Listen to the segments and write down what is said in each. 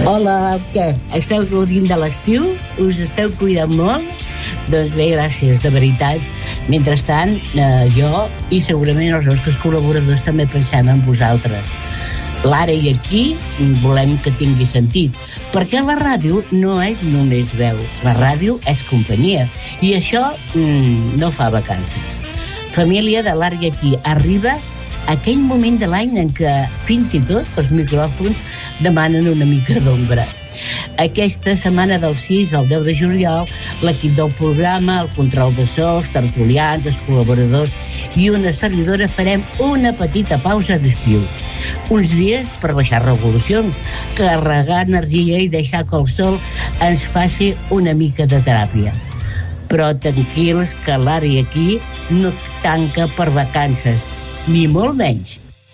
Hola, què? Esteu gaudint de l'estiu? Us esteu cuidant molt? Doncs bé, gràcies, de veritat. Mentrestant, jo i segurament els nostres col·laboradors també pensem en vosaltres. L'ara i aquí volem que tingui sentit, perquè la ràdio no és només veu, la ràdio és companyia, i això no fa vacances. Família de l'ara i aquí arriba aquell moment de l'any en què fins i tot els micròfons demanen una mica d'ombra. Aquesta setmana del 6 al 10 de juliol, l'equip del programa, el control de so, els tertulians, els col·laboradors i una servidora farem una petita pausa d'estiu. Uns dies per baixar revolucions, carregar energia i deixar que el sol ens faci una mica de teràpia. Però tranquils que l'ara i aquí no tanca per vacances, ni molt menys.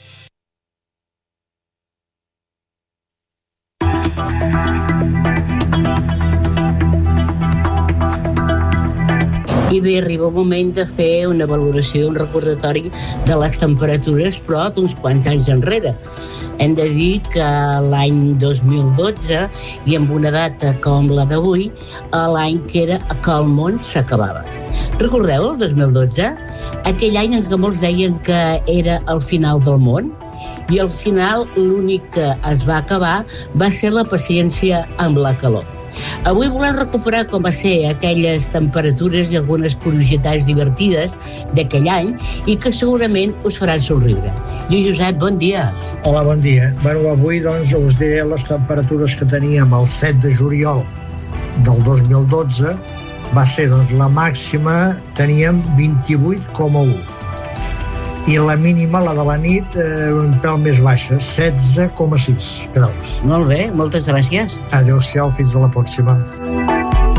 I bé, arriba el moment de fer una valoració, un recordatori de les temperatures, però d'uns quants anys enrere. Hem de dir que l'any 2012, i amb una data com la d'avui, l'any que era que el món s'acabava. Recordeu el 2012? Aquell any en què molts deien que era el final del món, i al final l'únic que es va acabar va ser la paciència amb la calor. Avui volem recuperar com va ser aquelles temperatures i algunes curiositats divertides d'aquell any i que segurament us faran somriure. Lluís Josep, bon dia. Hola, bon dia. Avui us diré les temperatures que teníem el 7 de juliol del 2012. Va ser la màxima, teníem 28,1. I la mínima, la de la nit, un pèl més baixa, 16,6 graus. Molt bé, moltes gràcies. Adéu-siau, fins a la pròxima.